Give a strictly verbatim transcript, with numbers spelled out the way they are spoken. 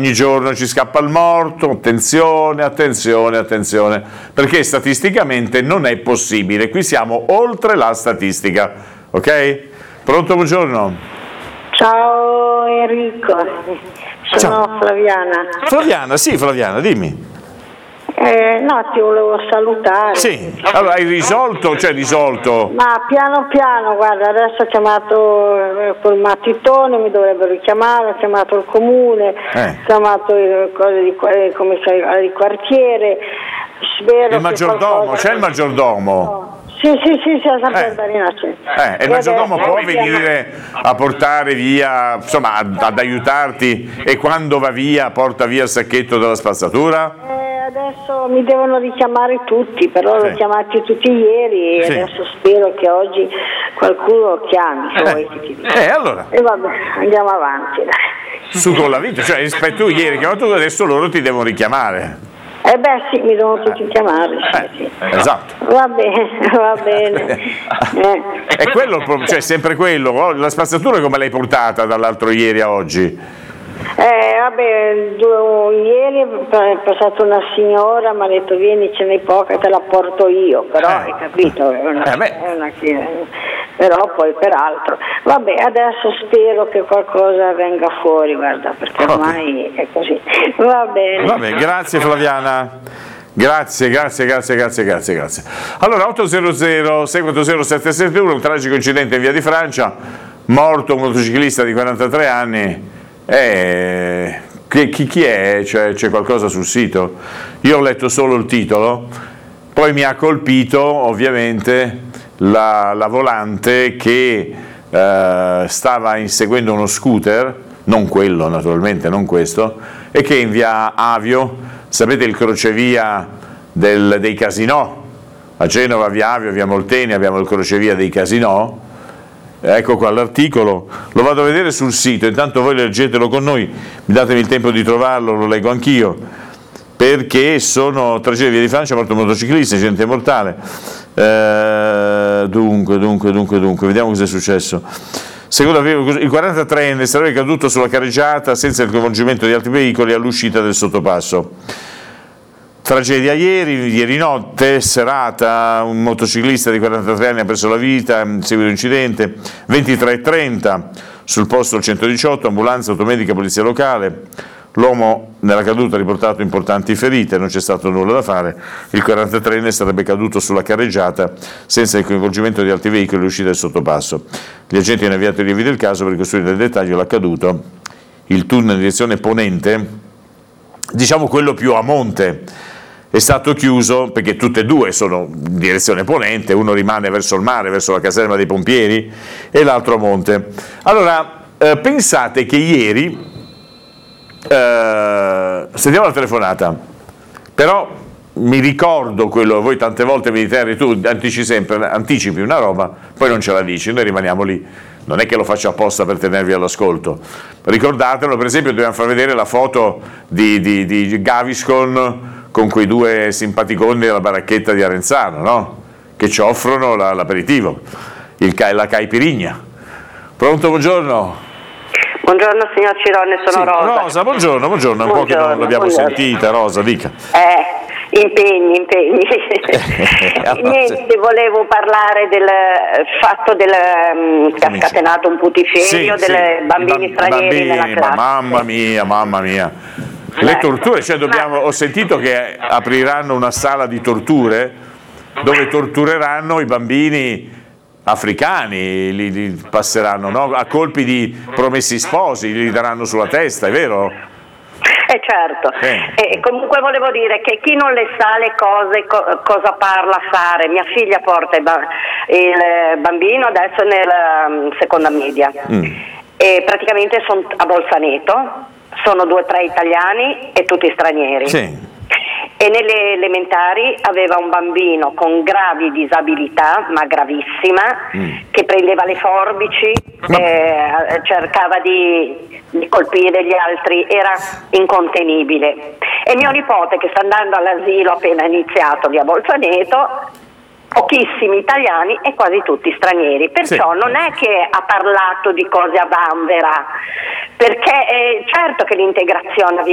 ogni giorno ci scappa il morto, attenzione, attenzione, attenzione, perché statisticamente non è possibile, qui siamo oltre la statistica, ok? Pronto, buongiorno. Ciao Enrico, sono Ciao. Flaviana. Flaviana, sì Flaviana, dimmi. Eh, no, ti volevo salutare. Sì, allora hai risolto, cioè risolto? Ma piano piano, guarda, adesso ho chiamato eh, col Mattitone, mi dovrebbero richiamare, ho chiamato il comune, Eh. ho chiamato il, cose di, eh, commissario di quartiere, spero Il maggiordomo, che qualcosa... c'è il maggiordomo? Sì, sì, sì, sì, a San Eh. Barbarina c'è. Eh, e il maggiordomo può venire a portare via, insomma, ad, ad aiutarti, e quando va via porta via il sacchetto della spazzatura? Eh, adesso mi devono richiamare tutti, però Sì. l'ho chiamati tutti ieri e Sì. adesso spero che oggi qualcuno chiami. Se vuoi che ti dica. Eh, allora, E vabbè, andiamo avanti, dai. su con la vita, cioè rispetto a ieri che tu, adesso loro ti devono richiamare. Eh beh sì, mi devono tutti chiamare, sì, Eh, sì. esatto. Va bene, va bene. Eh. È quello il problema, cioè sempre quello. Oh, la spazzatura come l'hai portata dall'altro ieri a oggi? Eh, vabbè, due- ieri è passata una signora, mi ha detto vieni, ce n'è poca, te la porto io, però Eh. hai capito, è una, Eh, beh. è una però poi peraltro. Vabbè, adesso spero che qualcosa venga fuori, guarda, perché ormai è così. Va bene. Vabbè, grazie Flaviana. Grazie, grazie, grazie, grazie, grazie, grazie. Allora, otto zero zero sei quattro zero sette sette uno, un tragico incidente in via di Francia, morto un motociclista di quarantatré anni. Eh, chi, chi, chi è? Cioè, c'è qualcosa sul sito? Io ho letto solo il titolo, poi mi ha colpito ovviamente la, la volante che eh, stava inseguendo uno scooter, non quello naturalmente, non questo, e che in via Avio, sapete il crocevia del, dei casinò, a Genova via Avio, via Molteni abbiamo il crocevia dei casinò. Ecco qua l'articolo, lo vado a vedere sul sito, intanto voi leggetelo con noi, datemi il tempo di trovarlo, lo leggo anch'io, perché sono tragedia via di Francia, morto un motociclista, incidente mortale. Eh, dunque, dunque, dunque, dunque, vediamo cosa è successo. Secondo il quarantatreenne sarebbe caduto sulla carreggiata senza il coinvolgimento di altri veicoli all'uscita del sottopasso. Tragedia ieri, ieri notte, serata, un motociclista di quarantatré anni ha perso la vita in seguito a un incidente, ventitré e trenta, sul posto il centodiciotto, ambulanza, automedica, polizia locale, l'uomo nella caduta ha riportato importanti ferite, non c'è stato nulla da fare, il quarantatreenne sarebbe caduto sulla carreggiata senza il coinvolgimento di altri veicoli all'uscita del sottopasso. Gli agenti hanno avviato i rilievi del caso per ricostruire nel dettaglio l'accaduto. Il tunnel in direzione ponente, diciamo quello più a monte, è stato chiuso perché tutte e due sono in direzione ponente, uno rimane verso il mare, verso la caserma dei pompieri, e l'altro a monte. Allora, eh, pensate che ieri, eh, sentiamo la telefonata, però mi ricordo quello, voi tante volte mi dite Harry, tu anticipi sempre, anticipi una roba, poi non ce la dici, noi rimaniamo lì. Non è che lo faccio apposta per tenervi all'ascolto. Ricordatelo, per esempio dobbiamo far vedere la foto di, di, di Gaviscon con quei due simpaticoni della baracchetta di Arenzano, no? Che ci offrono la, l'aperitivo, il, la caipirigna. Pronto, buongiorno? Buongiorno signor Cirone, sono sì, Rosa. Rosa, buongiorno, buongiorno, un po' che non l'abbiamo buongiorno. sentita, Rosa, dica. Eh, impegni, impegni. Niente, volevo parlare del fatto del um, che ha scatenato un putiferio sì, delle sì, bambini stranieri bambini, nella classe. Mamma mia, mamma mia. Le torture, cioè dobbiamo, ho sentito che apriranno una sala di torture dove tortureranno i bambini africani, li, li passeranno, no? A colpi di promessi sposi, li daranno sulla testa, è vero? Eh certo, eh. E comunque volevo dire che chi non le sa le cose, co- cosa parla a fare, mia figlia porta il, ba- il bambino adesso nella um, seconda media mm. e praticamente sono a Bolzaneto, sono due o tre italiani e tutti stranieri. Sì. E nelle elementari aveva un bambino con gravi disabilità, ma gravissima, mm. che prendeva le forbici, ma... eh, cercava di, di colpire gli altri, era incontenibile. E mio nipote, che sta andando all'asilo appena iniziato lì a Bolzaneto, pochissimi italiani e quasi tutti stranieri, perciò sì. Non è che ha parlato di cose a vanvera, perché è certo che l'integrazione